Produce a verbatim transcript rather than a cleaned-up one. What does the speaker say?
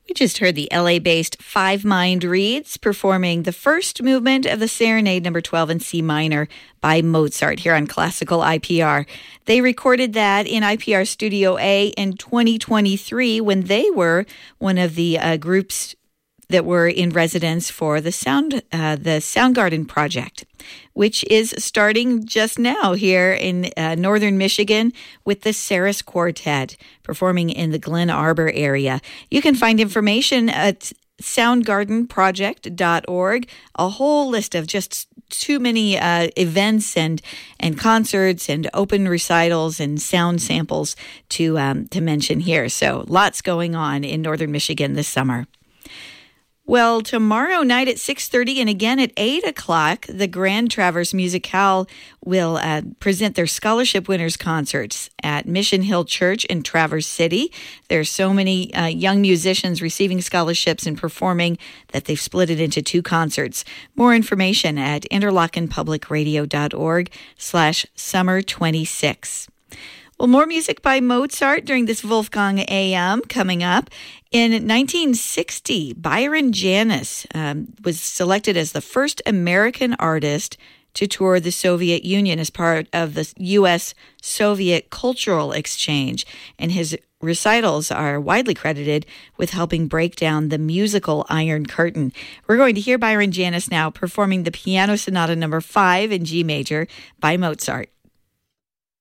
We just heard the L A-based Five Mind Reeds performing the first movement of the Serenade number twelve in C minor by Mozart here on Classical I P R. They recorded that in I P R Studio A in twenty twenty-three when they were one of the uh, groups that were in residence for the Sound uh, the Soundgarden project, which is starting just now here in uh, northern Michigan with the Saris Quartet performing in the Glen Arbor area. You can find information at soundgarden project dot org, a whole list of just too many uh, events and and concerts and open recitals and sound samples to um, to mention here. So lots going on in northern Michigan this summer. Well, tomorrow night at six thirty and again at eight o'clock, the Grand Traverse Musicale will uh, present their scholarship winners concerts at Mission Hill Church in Traverse City. There's so many uh, young musicians receiving scholarships and performing that they've split it into two concerts. More information at interlochen public radio dot org slash summer twenty-six. Well, more music by Mozart during this Wolfgang A M coming up. In nineteen sixty, Byron Janis um, was selected as the first American artist to tour the Soviet Union as part of the U S Soviet Cultural Exchange, and his recitals are widely credited with helping break down the musical Iron Curtain. We're going to hear Byron Janis now performing the Piano Sonata number five in G major by Mozart.